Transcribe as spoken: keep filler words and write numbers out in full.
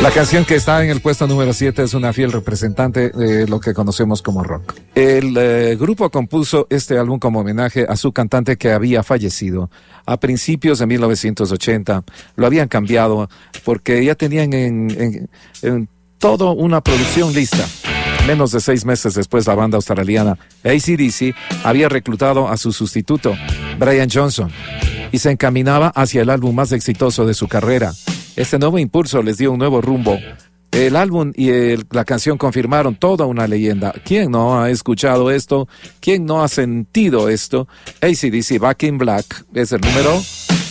La canción que está en el puesto número siete es una fiel representante de lo que conocemos como rock. El eh, grupo compuso este álbum como homenaje a su cantante que había fallecido a principios de mil novecientos ochenta. Lo habían cambiado porque ya tenían en, en, en todo una producción lista. Menos de seis meses después, la banda australiana A C D C había reclutado a su sustituto, Brian Johnson, y se encaminaba hacia el álbum más exitoso de su carrera. Este nuevo impulso les dio un nuevo rumbo. El álbum y el, la canción confirmaron toda una leyenda. ¿Quién no ha escuchado esto? ¿Quién no ha sentido esto? A C D C Back in Black es el número